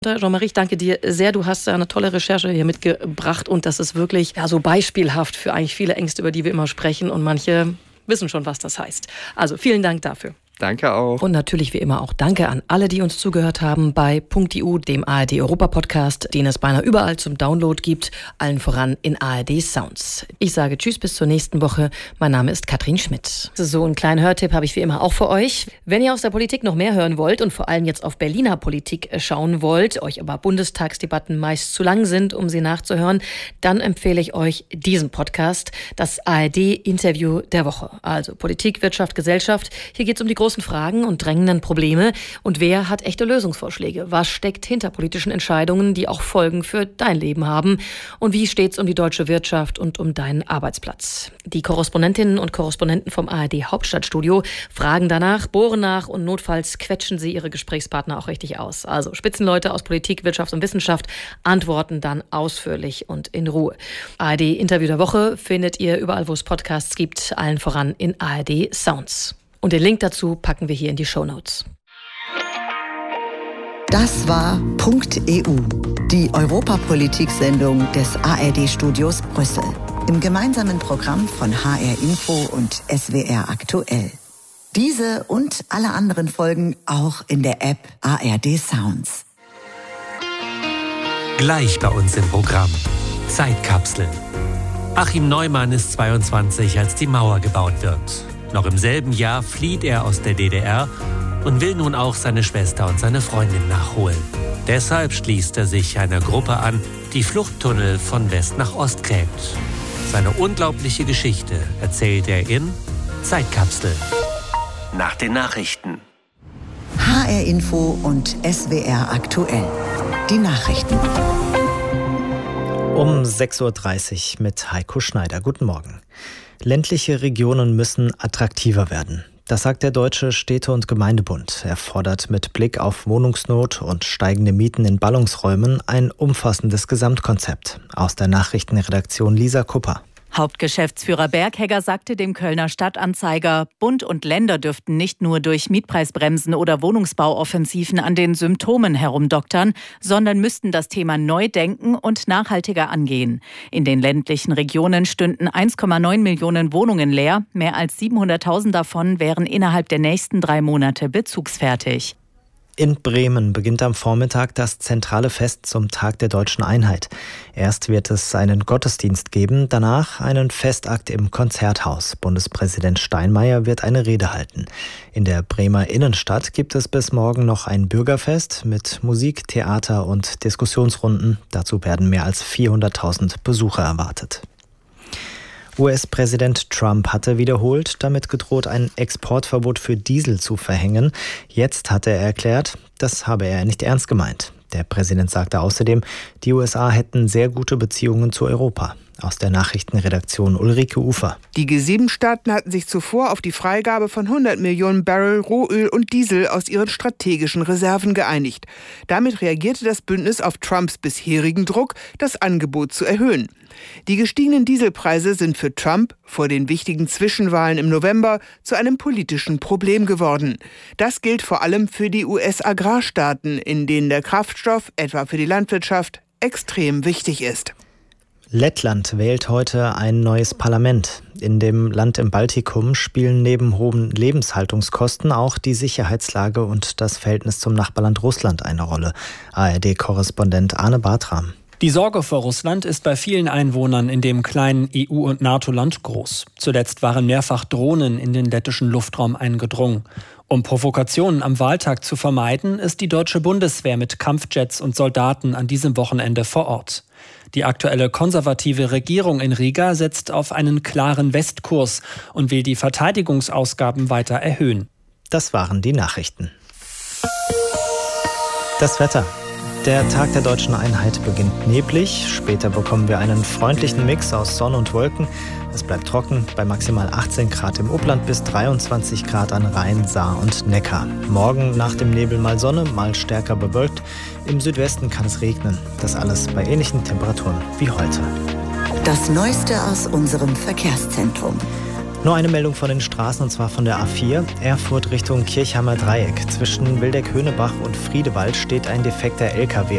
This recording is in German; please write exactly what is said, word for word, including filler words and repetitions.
Jean-Marie, ich danke dir sehr. Du hast eine tolle Recherche hier mitgebracht und das ist wirklich ja, so beispielhaft für eigentlich viele Ängste, über die wir immer sprechen und manche wissen schon, was das heißt. Also vielen Dank dafür. Danke auch. Und natürlich wie immer auch danke an alle, die uns zugehört haben bei Punkt E U, dem A R D-Europa-Podcast, den es beinahe überall zum Download gibt, allen voran in A R D Sounds. Ich sage Tschüss, bis zur nächsten Woche. Mein Name ist Katrin Schmidt. So einen kleinen Hörtipp habe ich wie immer auch für euch. Wenn ihr aus der Politik noch mehr hören wollt und vor allem jetzt auf Berliner Politik schauen wollt, euch aber Bundestagsdebatten meist zu lang sind, um sie nachzuhören, dann empfehle ich euch diesen Podcast, das A R D-Interview der Woche. Also Politik, Wirtschaft, Gesellschaft. Hier geht es um die großen Fragen und drängenden Probleme. Und wer hat echte Lösungsvorschläge? Was steckt hinter politischen Entscheidungen, die auch Folgen für dein Leben haben? Und wie steht's um die deutsche Wirtschaft und um deinen Arbeitsplatz? Die Korrespondentinnen und Korrespondenten vom A R D Hauptstadtstudio fragen danach, bohren nach und notfalls quetschen sie ihre Gesprächspartner auch richtig aus. Also Spitzenleute aus Politik, Wirtschaft und Wissenschaft antworten dann ausführlich und in Ruhe. A R D Interview der Woche findet ihr überall, wo es Podcasts gibt, allen voran in A R D Sounds. Und den Link dazu packen wir hier in die Shownotes. Das war Punkt E U, die Europapolitik-Sendung des A R D-Studios Brüssel. Im gemeinsamen Programm von H R Info und S W R Aktuell. Diese und alle anderen Folgen auch in der App A R D Sounds. Gleich bei uns im Programm. Zeitkapsel. Achim Neumann ist zweiundzwanzig, als die Mauer gebaut wird. Noch im selben Jahr flieht er aus der D D R und will nun auch seine Schwester und seine Freundin nachholen. Deshalb schließt er sich einer Gruppe an, die Fluchttunnel von West nach Ost gräbt. Seine unglaubliche Geschichte erzählt er in Zeitkapsel. Nach den Nachrichten. H R Info und S W R Aktuell. Die Nachrichten. Um sechs Uhr dreißig mit Heiko Schneider. Guten Morgen. Ländliche Regionen müssen attraktiver werden. Das sagt der Deutsche Städte- und Gemeindebund. Er fordert mit Blick auf Wohnungsnot und steigende Mieten in Ballungsräumen ein umfassendes Gesamtkonzept. Aus der Nachrichtenredaktion Lisa Kupper. Hauptgeschäftsführer Berghegger sagte dem Kölner Stadtanzeiger, Bund und Länder dürften nicht nur durch Mietpreisbremsen oder Wohnungsbauoffensiven an den Symptomen herumdoktern, sondern müssten das Thema neu denken und nachhaltiger angehen. In den ländlichen Regionen stünden eins Komma neun Millionen Wohnungen leer. Mehr als siebenhunderttausend davon wären innerhalb der nächsten drei Monate bezugsfertig. In Bremen beginnt am Vormittag das zentrale Fest zum Tag der Deutschen Einheit. Erst wird es einen Gottesdienst geben, danach einen Festakt im Konzerthaus. Bundespräsident Steinmeier wird eine Rede halten. In der Bremer Innenstadt gibt es bis morgen noch ein Bürgerfest mit Musik, Theater und Diskussionsrunden. Dazu werden mehr als vierhunderttausend Besucher erwartet. U S-Präsident Trump hatte wiederholt damit gedroht, ein Exportverbot für Diesel zu verhängen. Jetzt hat er erklärt, das habe er nicht ernst gemeint. Der Präsident sagte außerdem, die U S A hätten sehr gute Beziehungen zu Europa. Aus der Nachrichtenredaktion Ulrike Ufer. Die G sieben Staaten hatten sich zuvor auf die Freigabe von hundert Millionen Barrel Rohöl und Diesel aus ihren strategischen Reserven geeinigt. Damit reagierte das Bündnis auf Trumps bisherigen Druck, das Angebot zu erhöhen. Die gestiegenen Dieselpreise sind für Trump vor den wichtigen Zwischenwahlen im November zu einem politischen Problem geworden. Das gilt vor allem für die U S-Agrarstaaten, in denen der Kraftstoff, etwa für die Landwirtschaft, extrem wichtig ist. Lettland wählt heute ein neues Parlament. In dem Land im Baltikum spielen neben hohen Lebenshaltungskosten auch die Sicherheitslage und das Verhältnis zum Nachbarland Russland eine Rolle. A R D-Korrespondent Arne Bartram. Die Sorge vor Russland ist bei vielen Einwohnern in dem kleinen E U- und NATO-Land groß. Zuletzt waren mehrfach Drohnen in den lettischen Luftraum eingedrungen. Um Provokationen am Wahltag zu vermeiden, ist die deutsche Bundeswehr mit Kampfjets und Soldaten an diesem Wochenende vor Ort. Die aktuelle konservative Regierung in Riga setzt auf einen klaren Westkurs und will die Verteidigungsausgaben weiter erhöhen. Das waren die Nachrichten. Das Wetter. Der Tag der Deutschen Einheit beginnt neblig. Später bekommen wir einen freundlichen Mix aus Sonne und Wolken. Es bleibt trocken bei maximal achtzehn Grad im Upland bis dreiundzwanzig Grad an Rhein, Saar und Neckar. Morgen nach dem Nebel mal Sonne, mal stärker bewölkt. Im Südwesten kann es regnen. Das alles bei ähnlichen Temperaturen wie heute. Das Neueste aus unserem Verkehrszentrum. Nur eine Meldung von den Straßen, und zwar von der A vier. Erfurt Richtung Kirchheimer Dreieck. Zwischen Wildeck-Höhnebach und Friedewald steht ein defekter L K W